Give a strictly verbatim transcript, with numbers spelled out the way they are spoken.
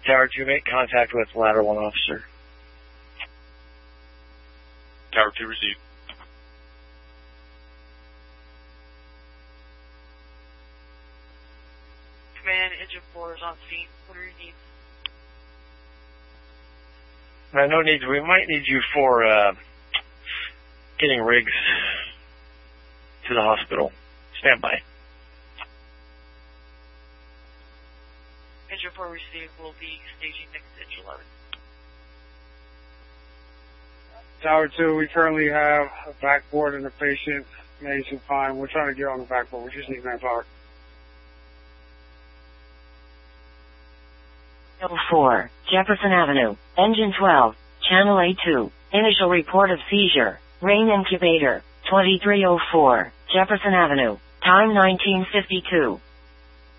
Tower two, make contact with Ladder one officer. Tower two, receive. Command, engine four is on scene. What are your needs? Uh, no needs. We might need you for uh, getting rigs to the hospital. Stand by. Engine four received. Will be staging next to engine eleven. Tower two, we currently have a backboard and a patient. Mason fine. We're trying to get on the backboard. We just need manpower. four, Jefferson Avenue, Engine twelve, Channel A two, initial report of seizure, Rain Incubator, twenty-three oh four, Jefferson Avenue, time nineteen fifty-two.